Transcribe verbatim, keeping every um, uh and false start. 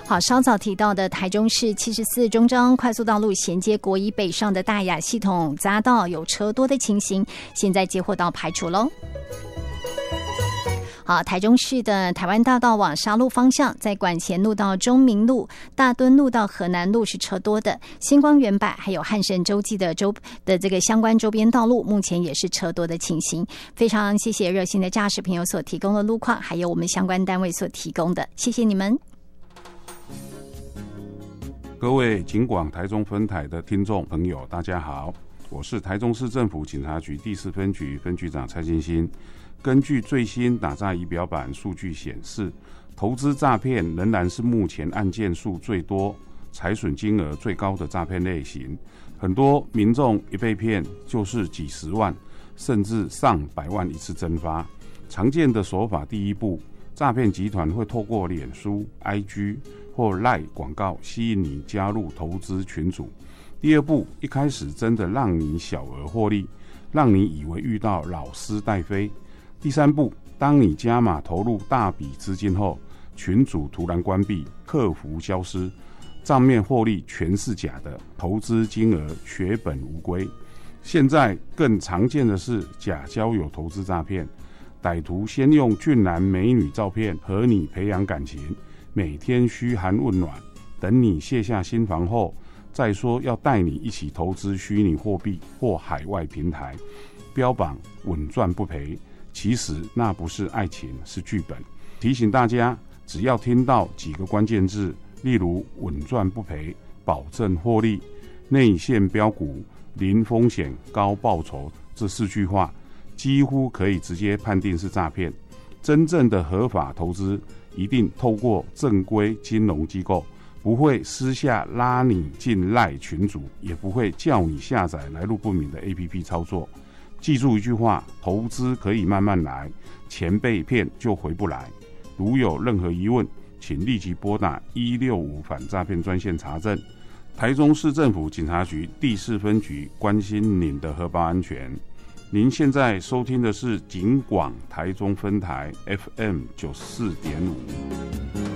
好，稍早提到的台中市七十四中彰快速道路衔接国一北上的大雅系统匝道有车多的情形，现在接获到排除喽。好，台中市的台湾大道往沙鹿方向，在管前路到中明路、大墩路到河南路是车多的，星光园柏还有汉神洲际的周的这个相关周边道路，目前也是车多的情形。非常谢谢热心的驾驶朋友所提供的路况，还有我们相关单位所提供的，谢谢你们。 各位警广台中分台的听众朋友，大家好，我是台中市政府警察局第四分局分局长蔡进新。根据最新打诈仪表板数据显示，投资诈骗仍然是目前案件数最多、财损金额最高的诈骗类型。很多民众一被骗就是几十万，甚至上百万一次蒸发。常见的手法，第一步，诈骗集团会透过脸书、I G 或 LINE 广告吸引你加入投资群组。第二步，一开始真的让你小额获利，让你以为遇到老师带飞。第三步，当你加码投入大笔资金后，群组突然关闭，客服消失，账面获利全是假的，投资金额血本无归。现在更常见的是假交友投资诈骗，歹徒先用俊男美女照片和你培养感情，每天嘘寒问暖，等你卸下心防后，再说要带你一起投资虚拟货币或海外平台，标榜稳赚不赔。其实那不是爱情，是剧本。提醒大家，只要听到几个关键字，例如稳赚不赔、保证获利、内线标股、零风险高报酬这四句话，几乎可以直接判定是诈骗。真正的合法投资一定透过正规金融机构，不会私下拉你进赖群组，也不会叫你下载来路不明的 A P P 操作。记住一句话，投资可以慢慢来，钱被骗就回不来。如有任何疑问，请立即拨打一六五反诈骗专线查证。台中市政府警察局第四分局关心您的荷包安全。您现在收听的是警广台中分台 F M 九十四点五。